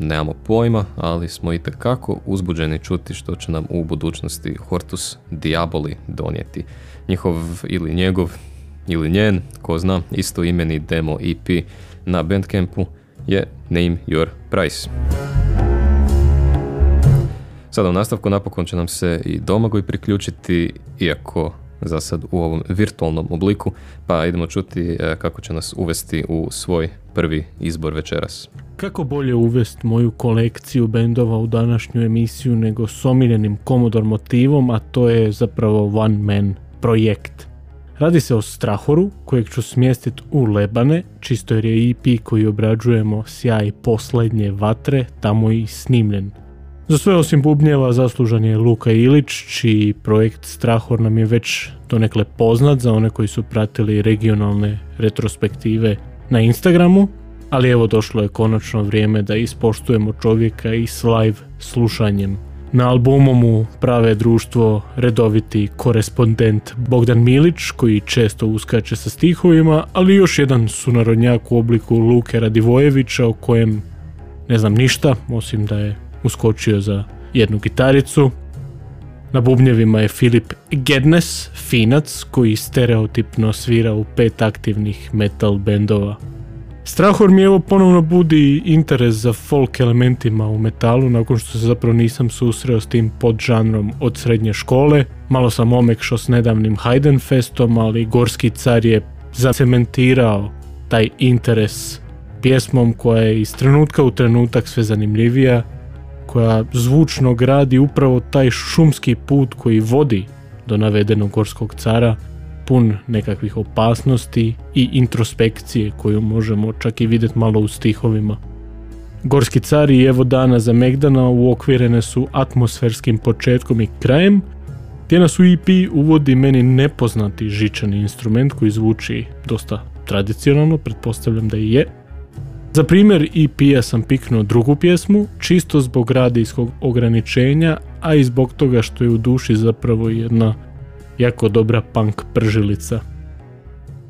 nemamo pojma, ali smo itekako uzbuđeni čuti što će nam u budućnosti Hortus Diaboli donijeti. Njihov ili njegov ili njen, ko zna, istoimeni demo EP na Bandcampu je Name Your Price. Sada u nastavku napokon će nam se i Domagoj priključiti, iako za sad u ovom virtualnom obliku, pa idemo čuti kako će nas uvesti u svoj prvi izbor večeras. Kako bolje uvesti moju kolekciju bendova u današnju emisiju nego s omiljenim Commodore motivom, a to je zapravo one man projekt. Radi se o Strahoru, kojeg ću smjestiti u Lebane, čisto jer je EP koji obrađujemo sjaj posljednje vatre tamo i snimljen. Za sve osim bubnjeva zaslužan je Luka Ilić, čiji projekt Strahor nam je već donekle poznat za one koji su pratili regionalne retrospektive na Instagramu, ali evo došlo je konačno vrijeme da ispoštujemo čovjeka i s live slušanjem. Na albumu mu prave društvo redoviti korespondent Bogdan Milić, koji često uskače sa stihovima, ali još jedan sunarodnjak u obliku Luke Radivojevića, o kojem ne znam ništa, osim da je uskočio za jednu gitaricu. Na bubnjevima je Filip Gednes, Finac, koji stereotipno svira u 5 aktivnih metal bendova. Strahor mi evo ponovno budi interes za folk elementima u metalu, nakon što se zapravo nisam susreo s tim podžanrom od srednje škole. Malo sam omekšao s nedavnim Heidenfestom, ali Gorski car je zacementirao taj interes pjesmom koja je iz trenutka u trenutak sve zanimljivija, koja zvučno gradi upravo taj šumski put koji vodi do navedenog Gorskog cara, pun nekakvih opasnosti i introspekcije koju možemo čak i vidjeti malo u stihovima. Gorski car i Evo dana za Megdana uokvirene su atmosferskim početkom i krajem, gdje nas u EP uvodi meni nepoznati žičani instrument koji zvuči dosta tradicionalno, pretpostavljam da i je. Za primjer EP-a sam piknuo drugu pjesmu, čisto zbog radijskog ograničenja, a i zbog toga što je u duši zapravo jedna jako dobra punk pržilica.